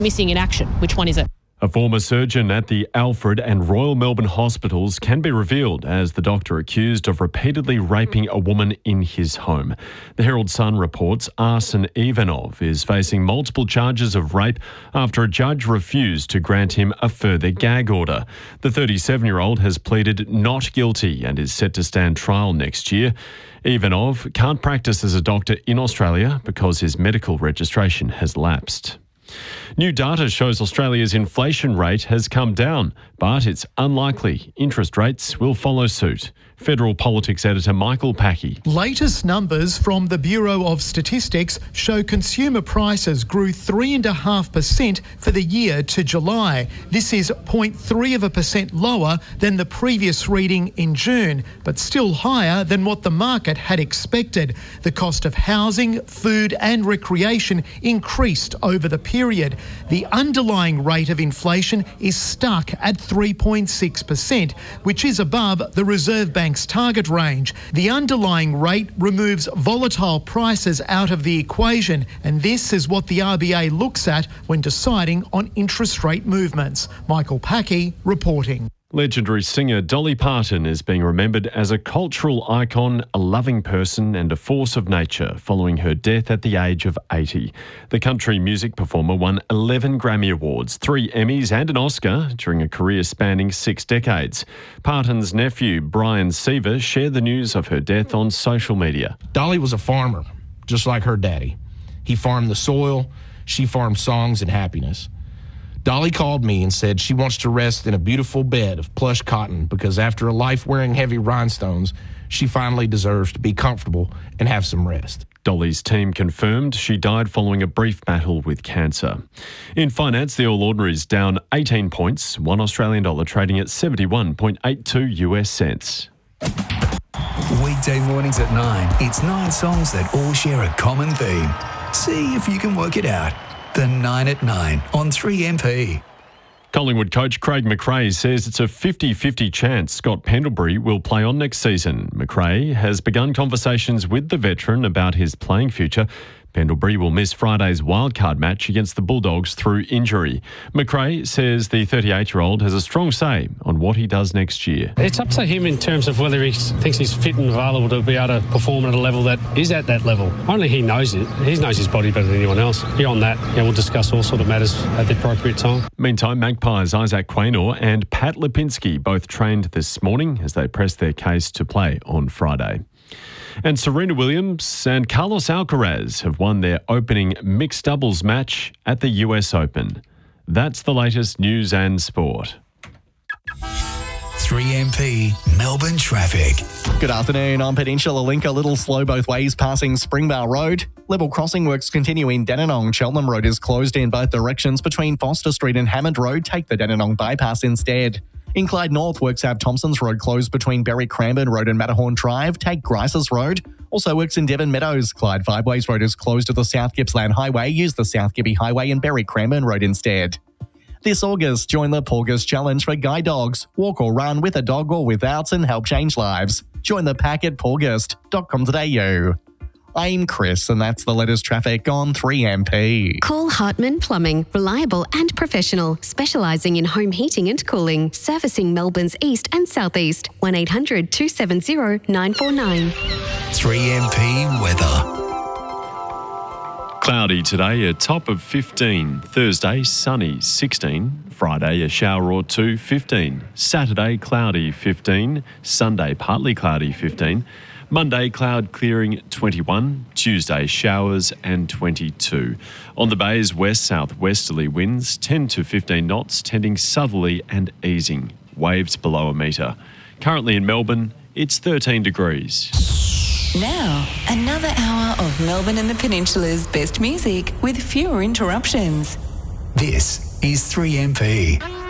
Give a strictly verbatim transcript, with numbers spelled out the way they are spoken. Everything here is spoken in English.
missing in action. Which one is it? A former surgeon at the Alfred and Royal Melbourne hospitals can be revealed as the doctor accused of repeatedly raping a woman in his home. The Herald Sun reports Arsen Ivanov is facing multiple charges of rape after a judge refused to grant him a further gag order. The thirty-seven-year-old has pleaded not guilty and is set to stand trial next year. Ivanov can't practice as a doctor in Australia because his medical registration has lapsed. New data shows Australia's inflation rate has come down, but it's unlikely interest rates will follow suit. Federal Politics editor Michael Packey. Latest numbers from the Bureau of Statistics show consumer prices grew three point five percent for the year to July. This is zero point three of a percent lower than the previous reading in June, but still higher than what the market had expected. The cost of housing, food and recreation increased over the period. The underlying rate of inflation is stuck at three point six percent, which is above the Reserve Bank's target range. The underlying rate removes volatile prices out of the equation, and this is what the R B A looks at when deciding on interest rate movements. Michael Packey reporting. Legendary singer Dolly Parton is being remembered as a cultural icon, a loving person and a force of nature following her death at the age of eighty. The country music performer won eleven Grammy Awards, three Emmys and an Oscar during a career spanning six decades. Parton's nephew, Brian Seaver, shared the news of her death on social media. Dolly was a farmer, just like her daddy. He farmed the soil, she farmed songs and happiness. Dolly called me and said she wants to rest in a beautiful bed of plush cotton because after a life wearing heavy rhinestones, she finally deserves to be comfortable and have some rest. Dolly's team confirmed she died following a brief battle with cancer. In finance, the All Ordinaries down eighteen points, one Australian dollar trading at seventy-one point eight two US cents. Weekday mornings at nine, it's nine songs that all share a common theme. See if you can work it out. The nine at nine on three M P. Collingwood coach Craig McRae says it's a fifty-fifty chance Scott Pendlebury will play on next season. McRae has begun conversations with the veteran about his playing future. Pendlebury will miss Friday's wildcard match against the Bulldogs through injury. McRae says the thirty-eight-year-old has a strong say on what he does next year. It's up to him in terms of whether he thinks he's fit and available to be able to perform at a level that is at that level. Only he knows it. He knows his body better than anyone else. Beyond that, yeah, we'll discuss all sort of matters at the appropriate time. Meantime, Magpies Isaac Quaynor and Pat Lipinski both trained this morning as they press their case to play on Friday. And Serena Williams and Carlos Alcaraz have won their opening mixed doubles match at the U S Open. That's the latest news and sport. three M P Melbourne traffic. Good afternoon. On Peninsula Link, a little slow both ways passing Springvale Road. Level crossing works continue in Dandenong. Cheltenham Road is closed in both directions between Foster Street and Hammond Road. Take the Dandenong bypass instead. In Clyde North, works have Thompson's Road closed between Berry Cranbourne Road and Matterhorn Drive. Take Grice's Road. Also works in Devon Meadows. Clyde Fiveways Road is closed to the South Gippsland Highway. Use the South Gibby Highway and Berry Cranbourne Road instead. This August, join the Porgus Challenge for guide dogs. Walk or run with a dog or without and help change lives. Join the pack at porgust dot com today, yo. I'm Chris, and that's the latest traffic on three M P. Call Hartman Plumbing, reliable and professional, specialising in home heating and cooling, servicing Melbourne's east and southeast. one eight hundred two seven zero nine four nine. three M P weather. Cloudy today, a top of fifteen. Thursday, sunny, sixteen. Friday, a shower or two, fifteen. Saturday, cloudy, fifteen. Sunday, partly cloudy, fifteen. Monday, cloud clearing, twenty-one. Tuesday, showers and twenty-two. On the bays, west-southwesterly winds, ten to fifteen knots, tending southerly and easing. Waves below a metre. Currently in Melbourne, it's thirteen degrees. Now, another hour of Melbourne and the Peninsula's best music with fewer interruptions. This is three M P.